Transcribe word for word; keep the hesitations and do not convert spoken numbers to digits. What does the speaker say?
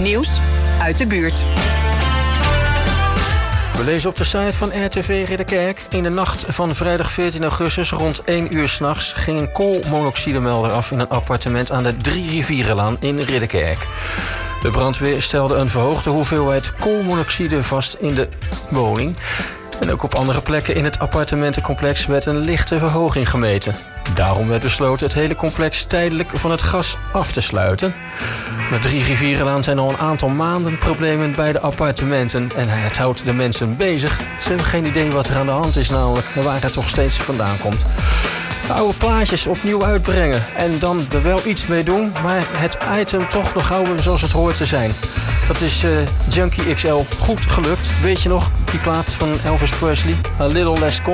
Nieuws uit de buurt. We lezen op de site van R T V Ridderkerk. In de nacht van vrijdag veertien augustus rond één uur 's nachts ging een koolmonoxidemelder af in een appartement aan de Drie Rivierenlaan in Ridderkerk. De brandweer stelde een verhoogde hoeveelheid koolmonoxide vast in de woning. En ook op andere plekken in het appartementencomplex werd een lichte verhoging gemeten. Daarom werd besloten het hele complex tijdelijk van het gas af te sluiten. Aan de Drie Rivierenlaan zijn al een aantal maanden problemen bij de appartementen. En het houdt de mensen bezig. Ze hebben geen idee wat er aan de hand is namelijk. En waar het toch steeds vandaan komt. De oude plaatjes opnieuw uitbrengen. En dan er wel iets mee doen. Maar het item toch nog houden zoals het hoort te zijn. Dat is uh, Junkie X L goed gelukt. Weet je nog, die plaat van Elvis Presley? A Little Less